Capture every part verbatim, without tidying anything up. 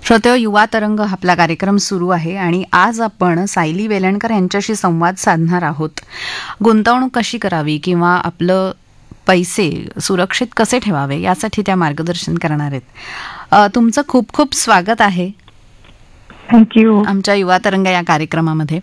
श्रोतेहो, युवा तरंग आपला कार्यक्रम सुरू आहे आणि आज आपण सायली वेलणकर यांच्याशी संवाद साधणार आहोत. गुंतवणूक कशी करावी किंवा आपलं पैसे सुरक्षित कसे ठेवावे यासाठी त्या मार्गदर्शन करणार आहेत. अ, तुमचं खूप खूप स्वागत आहे थँक्यू. आमच्या युवा तरंग या कार्यक्रमामध्ये.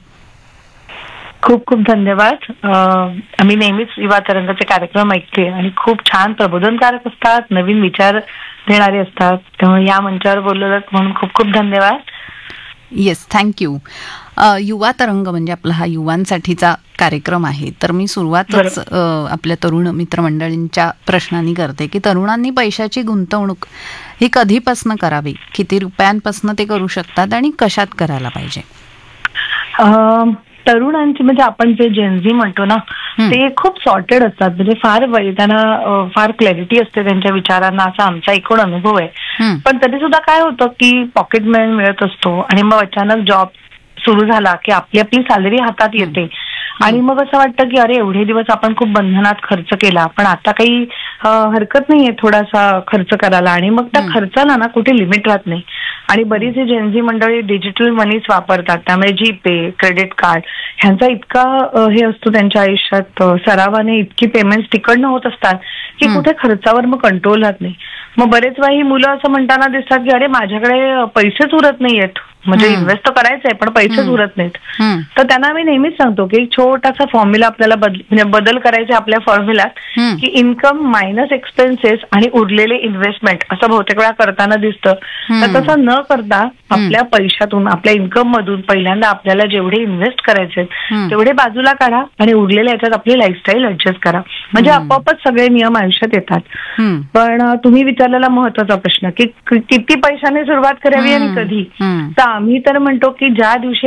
खूप खूप धन्यवाद. अं, आम्ही नेहमीच युवा तरंगाचे कार्यक्रम ऐकते आणि खूप छान प्रबोधनकारक असतात, नवीन विचार देणारे असतात. त्यामुळे या मंचावर बोललं म्हणून खूप खूप धन्यवाद. Yes, thank you. युवा तरंग म्हणजे आपला हा युवांसाठीचा कार्यक्रम आहे. तर मी सुरुवातच अ, आपल्या तरुण मित्रमंडळींच्या प्रश्नांनी करते की तरुणांनी पैशाची गुंतवणूक ही कधीपासून करावी, किती रुपयांपासून ते करू शकतात आणि कशात करायला पाहिजे? अं, तरुणांची म्हणजे आपण जे जेनझी म्हणतो ना, ते खूप सॉर्टेड असतात. म्हणजे फार वय- त्यांना अं, फार क्लॅरिटी असते त्यांच्या विचारांना, असा आमचा एकूण अनुभव आहे. पण तरी सुद्धा काय होतं की पॉकेट मनी मिळत असतो आणि मग अचानक जॉब सुरू झाला की आपली आपली सॅलरी हातात येते आणि मग असं वाटतं की अरे एवढे दिवस आपण खूप बंधनात खर्च केला, पण आता काही अं, हरकत नाहीये थोडासा खर्च करायला. आणि मग त्या खर्चाला ना कुठे लिमिट राहत नाही. आणि बरीचशी जेनझी मंडळी डिजिटल मनीच वापरतात. त्यामुळे जीपे, क्रेडिट कार्ड ह्यांचा इतका अं, हे असतो त्यांच्या आयुष्यात, अं, सरावाने इतकी पेमेंट्स तिकडनं होत असतात की कुठे खर्चावर मग कंट्रोल राहत नाही. मग बरेच वेळा ही मुलं असं म्हणताना दिसतात की अरे माझ्याकडे पैसेच उरत नाहीयेत, म्हणजे इन्व्हेस्ट तर करायचंय पण पैसेच उरत नाहीत. तर त्यांना मी नेहमीच सांगतो की एक छोटासा फॉर्म्युला आपल्याला बदल म्हणजे बदल करायचे आपल्या फॉर्म्युलात, की इन्कम मायनस एक्सपेन्सेस आणि उरलेले इन्व्हेस्टमेंट असं बहुतेक वेळा करताना दिसतं. तर तसं न करता आपल्या पैशातून, आपल्या इन्कम मधून पहिल्यांदा आपल्याला जेवढे इन्व्हेस्ट करायचे तेवढे बाजूला काढा आणि उरलेल्या याच्यात आपली लाईफस्टाईल ऍडजस्ट करा. म्हणजे आपोआपच सगळे नियम आयुष्यात येतात. पण अं, तुम्ही विचारलेला महत्वाचा प्रश्न की किती पैशाने सुरुवात करावी आणि कधी, तर आम्ही तर म्हणतो की ज्या दिवशी